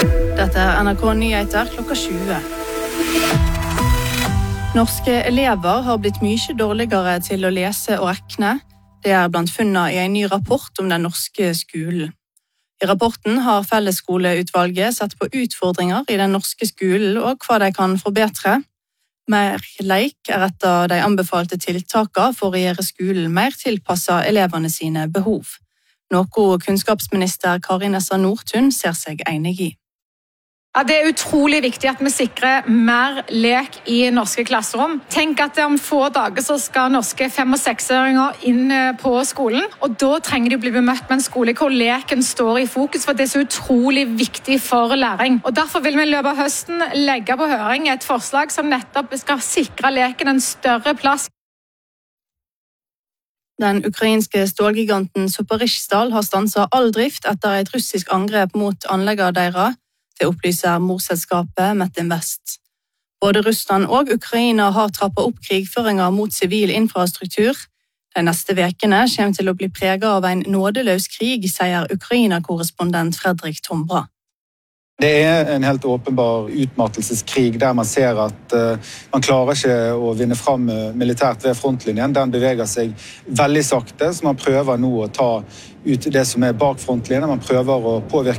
Dette NRK Nyheter klokka 20. Norske elever har blitt mye dårligere til å lese og rekne. Det blant funnene i en ny rapport om den norske skolen. I rapporten har Fellesskoleutvalget sett på utfordringer i den norske skolen og hva de kan forbedre. Mer leik et av de anbefalte tiltakene for å gjøre skolen mer tilpasset elevene sine behov. Noe kunnskapsminister Kari Nessa Nordtun ser seg enig i. Ja, det utrolig viktig at vi sikrer mer lek i norske klasserom. Tenk at om få dager så skal norske 5- og 6-åringer inn på skolen, og da trenger de å bli bemøtt med en skole hvor leken står i fokus, for det er så utrolig viktig for læring. Og derfor vil vi i løpet av høsten legge på høring et forslag som nettopp skal sikre leken en større plass. Den ukrainske stålgiganten Zaporizjzjal har stanset all drift etter et russisk angrep mot anleggene deres. Det opplyser morselskapet Metinvest. Både Russland og Ukraina har trappet opp krigføringer mot sivil infrastruktur. De neste ukene kommer til å bli preget av en nådeløs krig, sier Ukraina-korrespondent Fredrik Tombra. Det er en helt åpenbar utmattelseskrig der man ser at man klarer ikke å vinne fram militært ved frontlinjen. Den beveger seg veldig sakte, så man prøver nå å ta ut det som er bak frontlinjen. Man prøver å påvirke